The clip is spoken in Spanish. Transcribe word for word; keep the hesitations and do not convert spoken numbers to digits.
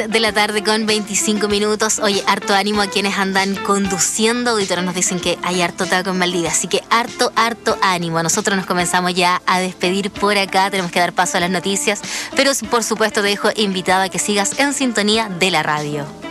de la tarde con veinticinco minutos. Oye, harto ánimo a quienes andan conduciendo. Auditores nos dicen que hay harto taco en Valdivia, así que harto, harto ánimo. Nosotros nos comenzamos ya a despedir por acá. Tenemos que dar paso a las noticias, pero por supuesto te dejo invitada a que sigas en sintonía de la radio.